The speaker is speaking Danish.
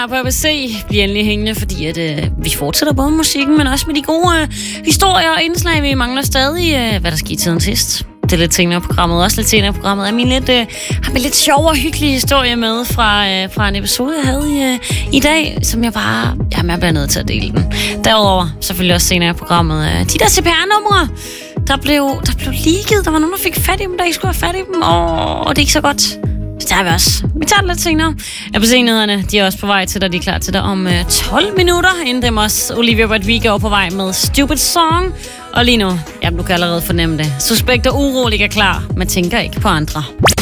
På ABC bliver endelig hængende, fordi at, vi fortsætter både med musikken, men også med de gode historier og indslag. Vi mangler stadig, hvad der skete siden sidst. Det er lidt senere i programmet, også lidt senere i programmet. Jeg har lidt sjov og hyggelig historie med fra en episode, jeg havde i dag, som jeg bliver nødt til at dele den. Derudover, selvfølgelig også senere i programmet, de der CPR-numre, der blev leaget. Der var nogen, der fik fat i dem, der ikke skulle have fat i dem, og det er ikke så godt. Så tager vi også. Vi tager det lidt senere. ABC-nyhederne, de er også på vej til dig. De er klar til dig om 12 minutter. Inden dem også Olivia Rodrigo på vej med Stupid Song. Og lige nu, du kan allerede fornemme det. Suspekt og urolig er klar, men tænker ikke på andre.